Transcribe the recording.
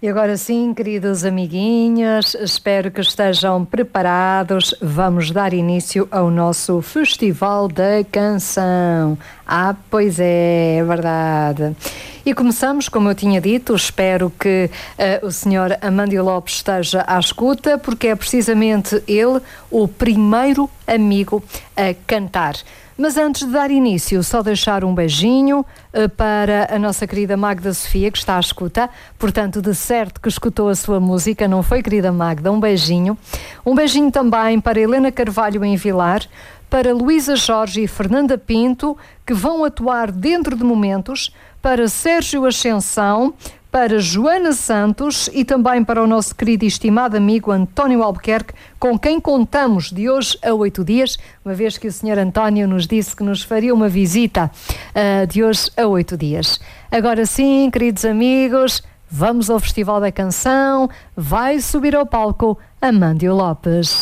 E agora sim, queridos amiguinhos, espero que estejam preparados. Vamos dar início ao nosso Festival da Canção. Pois é verdade. E começamos, como eu tinha dito, espero que o Sr. Amândio Lopes esteja à escuta, porque é precisamente ele o primeiro amigo a cantar. Mas antes de dar início, só deixar um beijinho para a nossa querida Magda Sofia, que está à escuta. Portanto, de certo que escutou a sua música, não foi, querida Magda? Um beijinho. Um beijinho também para Helena Carvalho em Vilar, para Luísa Jorge e Fernanda Pinto, que vão atuar dentro de momentos, para Sérgio Ascensão, para Joana Santos e também para o nosso querido e estimado amigo António Albuquerque, com quem contamos de hoje a 8 dias, uma vez que o Sr. António nos disse que nos faria uma visita de hoje a 8 dias. Agora sim, queridos amigos, vamos ao Festival da Canção, vai subir ao palco Amândio Lopes.